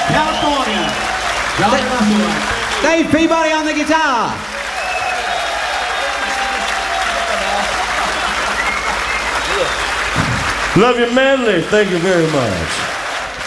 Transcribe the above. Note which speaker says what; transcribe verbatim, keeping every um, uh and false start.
Speaker 1: California. John Russell.
Speaker 2: Dave Peabody on the guitar.
Speaker 3: Love you, Manley. Thank you very much.